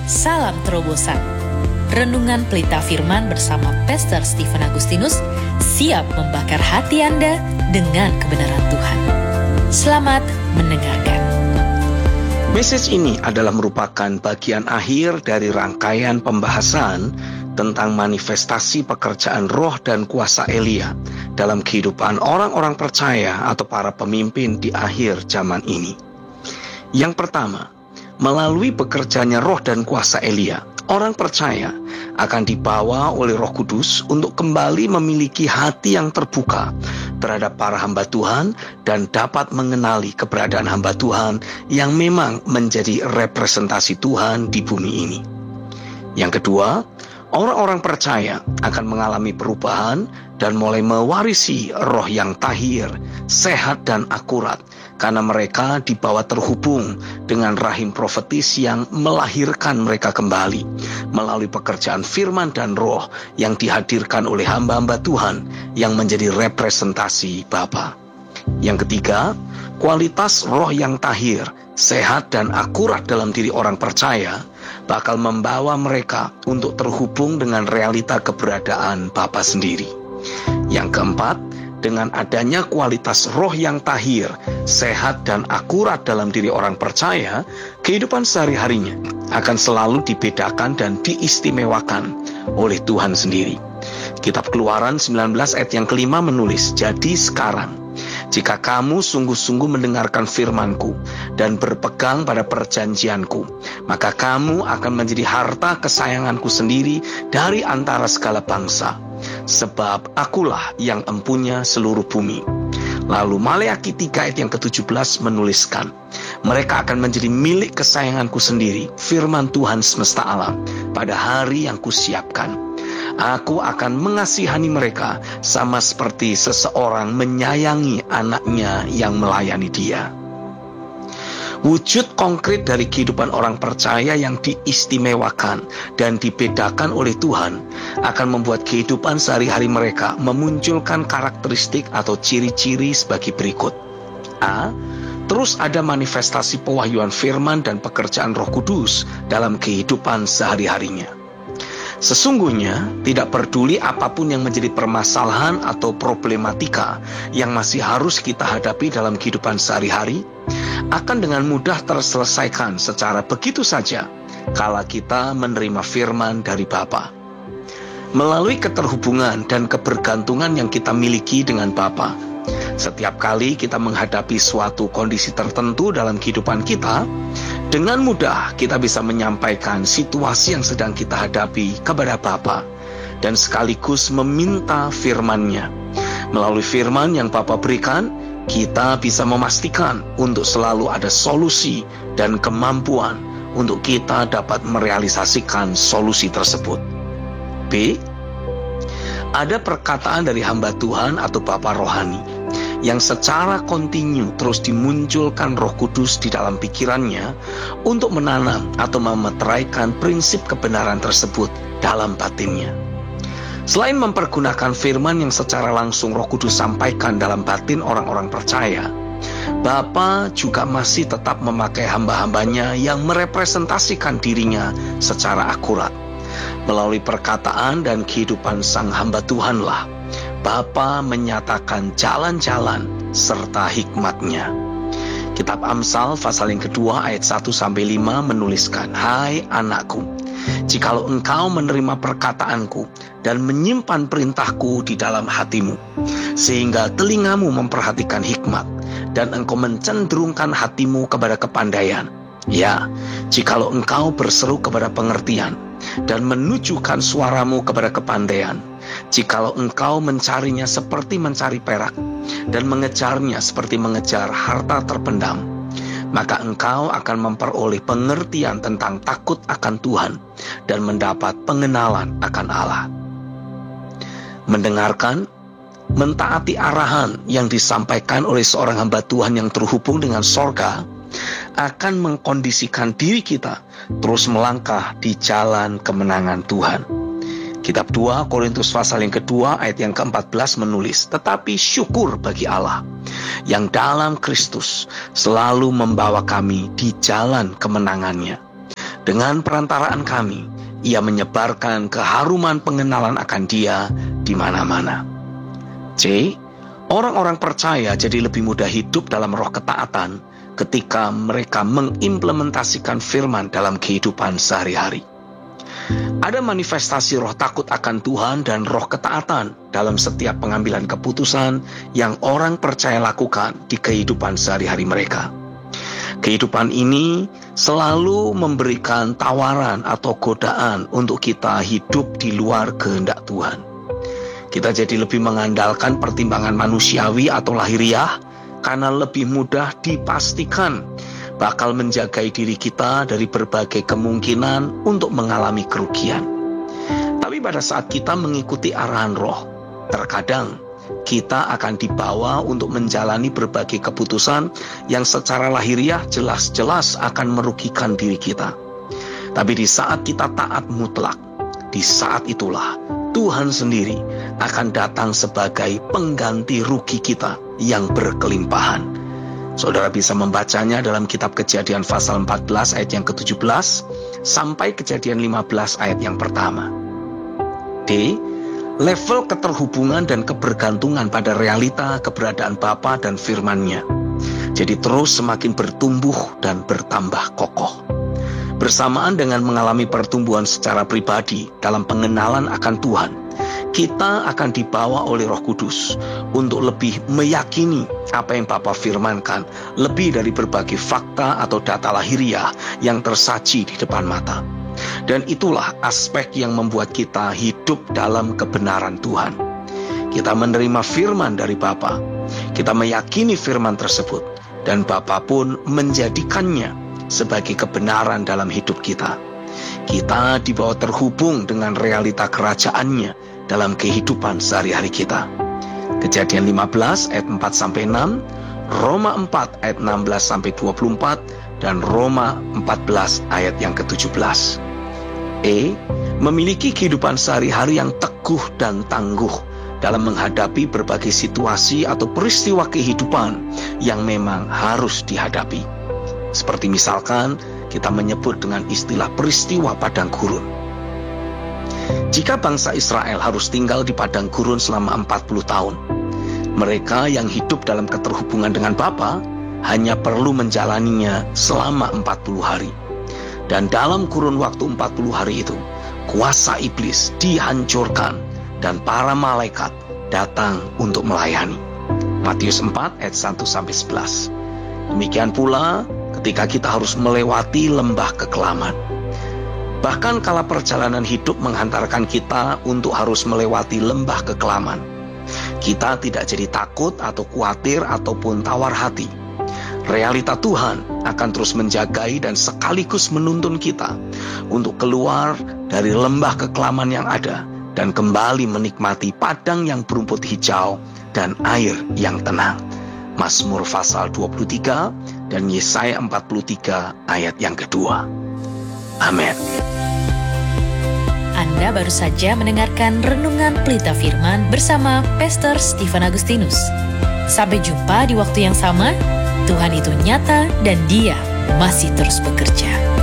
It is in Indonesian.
Salam terobosan. Renungan Pelita Firman bersama Pastor Stephen Agustinus siap membakar hati Anda dengan kebenaran Tuhan. Selamat mendengarkan. Message ini adalah merupakan bagian akhir dari rangkaian pembahasan tentang manifestasi pekerjaan roh dan kuasa Elia dalam kehidupan orang-orang percaya atau para pemimpin di akhir zaman ini. Yang pertama, melalui bekerjanya roh dan kuasa Elia, orang percaya akan dibawa oleh Roh Kudus untuk kembali memiliki hati yang terbuka terhadap para hamba Tuhan dan dapat mengenali keberadaan hamba Tuhan yang memang menjadi representasi Tuhan di bumi ini. Yang kedua, orang-orang percaya akan mengalami perubahan dan mulai mewarisi roh yang tahir, sehat dan akurat, karena mereka dibawa terhubung dengan rahim profetis yang melahirkan mereka kembali melalui pekerjaan firman dan roh yang dihadirkan oleh hamba-hamba Tuhan yang menjadi representasi Bapa. Yang ketiga, kualitas roh yang tahir, sehat dan akurat dalam diri orang percaya bakal membawa mereka untuk terhubung dengan realita keberadaan Bapa sendiri. Yang keempat, dengan adanya kualitas roh yang tahir, sehat dan akurat dalam diri orang percaya, kehidupan sehari-harinya akan selalu dibedakan dan diistimewakan oleh Tuhan sendiri. Kitab Keluaran 19 ayat yang kelima menulis, "Jadi sekarang, jika kamu sungguh-sungguh mendengarkan firman-Ku dan berpegang pada perjanjian-Ku, maka kamu akan menjadi harta kesayangan-Ku sendiri dari antara segala bangsa. Sebab akulah yang empunya seluruh bumi." Lalu Maleakhi 3 ayat yang ke-17 menuliskan, "Mereka akan menjadi milik kesayanganku sendiri, firman Tuhan semesta alam, pada hari yang kusiapkan. Aku akan mengasihani mereka sama seperti seseorang menyayangi anaknya yang melayani dia." Wujud konkret dari kehidupan orang percaya yang diistimewakan dan dibedakan oleh Tuhan akan membuat kehidupan sehari-hari mereka memunculkan karakteristik atau ciri-ciri sebagai berikut. A. Terus ada manifestasi pewahyuan firman dan pekerjaan Roh Kudus dalam kehidupan sehari-harinya. Sesungguhnya tidak peduli apapun yang menjadi permasalahan atau problematika yang masih harus kita hadapi dalam kehidupan sehari-hari, akan dengan mudah terselesaikan secara begitu saja kala kita menerima firman dari Bapa. Melalui keterhubungan dan kebergantungan yang kita miliki dengan Bapa, setiap kali kita menghadapi suatu kondisi tertentu dalam kehidupan kita, dengan mudah kita bisa menyampaikan situasi yang sedang kita hadapi kepada Bapa dan sekaligus meminta firman-Nya. Melalui firman yang Bapa berikan, kita bisa memastikan untuk selalu ada solusi dan kemampuan untuk kita dapat merealisasikan solusi tersebut. B. Ada perkataan dari hamba Tuhan atau Bapa rohani yang secara kontinu terus dimunculkan Roh Kudus di dalam pikirannya untuk menanam atau memeteraikan prinsip kebenaran tersebut dalam batinnya. Selain mempergunakan firman yang secara langsung Roh Kudus sampaikan dalam batin orang-orang percaya, Bapa juga masih tetap memakai hamba-hambanya yang merepresentasikan dirinya secara akurat. Melalui perkataan dan kehidupan sang hamba Tuhanlah Bapa menyatakan jalan-jalan serta hikmat-Nya. Kitab Amsal pasal yang kedua ayat 1-5 menuliskan, "Hai anakku, jikalau engkau menerima perkataanku dan menyimpan perintahku di dalam hatimu, sehingga telingamu memperhatikan hikmat dan engkau mencenderungkan hatimu kepada kepandaian. Ya, jikalau engkau berseru kepada pengertian dan menunjukkan suaramu kepada kepandaian, jikalau engkau mencarinya seperti mencari perak dan mengejarnya seperti mengejar harta terpendam, maka engkau akan memperoleh pengertian tentang takut akan Tuhan dan mendapat pengenalan akan Allah." Mendengarkan, mentaati arahan yang disampaikan oleh seorang hamba Tuhan yang terhubung dengan sorga akan mengkondisikan diri kita terus melangkah di jalan kemenangan Tuhan. Kitab 2 Korintus pasal yang kedua ayat yang ke-14 menulis, "Tetapi syukur bagi Allah yang dalam Kristus selalu membawa kami di jalan kemenangannya. Dengan perantaraan kami, Ia menyebarkan keharuman pengenalan akan Dia di mana-mana. C. Orang-orang percaya jadi lebih mudah hidup dalam roh ketaatan ketika mereka mengimplementasikan firman dalam kehidupan sehari-hari. Ada manifestasi roh takut akan Tuhan dan roh ketaatan dalam setiap pengambilan keputusan yang orang percaya lakukan di kehidupan sehari-hari mereka. Kehidupan ini selalu memberikan tawaran atau godaan untuk kita hidup di luar kehendak Tuhan. Kita jadi lebih mengandalkan pertimbangan manusiawi atau lahiriah karena lebih mudah dipastikan bakal menjagai diri kita dari berbagai kemungkinan untuk mengalami kerugian. Tapi pada saat kita mengikuti arahan roh, terkadang kita akan dibawa untuk menjalani berbagai keputusan yang secara lahiriah jelas-jelas akan merugikan diri kita. Tapi di saat kita taat mutlak, di saat itulah Tuhan sendiri akan datang sebagai pengganti rugi kita yang berkelimpahan. Saudara bisa membacanya dalam kitab Kejadian pasal 14 ayat yang ke-17 sampai Kejadian 15 ayat yang pertama. D. Level keterhubungan dan kebergantungan pada realita keberadaan Bapa dan firman-Nya jadi terus semakin bertumbuh dan bertambah kokoh. Bersamaan dengan mengalami pertumbuhan secara pribadi dalam pengenalan akan Tuhan, kita akan dibawa oleh Roh Kudus untuk lebih meyakini apa yang Bapa firmankan lebih dari berbagai fakta atau data lahiriah yang tersaji di depan mata. Dan itulah aspek yang membuat kita hidup dalam kebenaran Tuhan. Kita menerima firman dari Bapa, kita meyakini firman tersebut, dan Bapa pun menjadikannya sebagai kebenaran dalam hidup kita. Kita dibawa terhubung dengan realita kerajaan-Nya dalam kehidupan sehari-hari kita. Kejadian 15 ayat 4-6, Roma 4 ayat 16-24, dan Roma 14 ayat yang ke-17. E. Memiliki kehidupan sehari-hari yang teguh dan tangguh dalam menghadapi berbagai situasi atau peristiwa kehidupan yang memang harus dihadapi. Seperti misalkan kita menyebut dengan istilah peristiwa padang gurun. Jika bangsa Israel harus tinggal di padang gurun selama 40 tahun, mereka yang hidup dalam keterhubungan dengan Bapa hanya perlu menjalaninya selama 40 hari. Dan dalam kurun waktu 40 hari itu, kuasa iblis dihancurkan dan para malaikat datang untuk melayani. Matius 4 ayat 1-11. Demikian pula ketika kita harus melewati lembah kekelaman. Bahkan kala perjalanan hidup menghantarkan kita untuk harus melewati lembah kekelaman, kita tidak jadi takut atau khawatir ataupun tawar hati. Realita Tuhan akan terus menjagai dan sekaligus menuntun kita untuk keluar dari lembah kekelaman yang ada dan kembali menikmati padang yang berumput hijau dan air yang tenang. Mazmur pasal 23 dan Yesaya 43 ayat yang kedua. Amin. Anda baru saja mendengarkan Renungan Pelita Firman bersama Pastor Stephen Agustinus. Sampai jumpa di waktu yang sama. Tuhan itu nyata dan Dia masih terus bekerja.